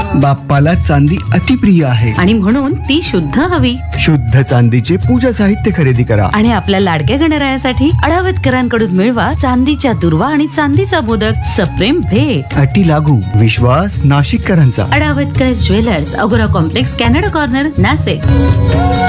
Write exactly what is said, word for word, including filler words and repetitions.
बाप्पाला चांदी अतिप्रिय आहे आणि म्हणून ती शुद्ध हवी. शुद्ध चांदीचे पूजा साहित्य खरेदी करा आणि आपल्या लाडक्या गणरायासाठी अडावतकरांकडून मिळवा चांदीच्या दुर्वा आणि चांदीचा मोदक. सप्रेम भेट. अटी लागू. विश्वास नाशिककरांचा. अडावतकर ज्वेलर्स, अगोरा कॉम्प्लेक्स, कॅनडा कॉर्नर, नाशिक.